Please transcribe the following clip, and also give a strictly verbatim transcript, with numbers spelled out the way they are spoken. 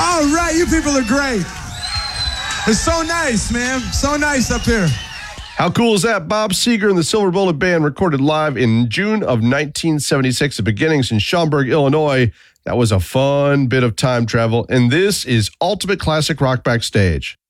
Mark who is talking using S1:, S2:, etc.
S1: All right, you people are great. It's so nice, man. So nice up here.
S2: How cool is that? Bob Seger and the Silver Bullet Band recorded live in June of nineteen seventy-six at Beginnings in Schaumburg, Illinois. That was a fun bit of time travel, and this is Ultimate Classic Rock Backstage.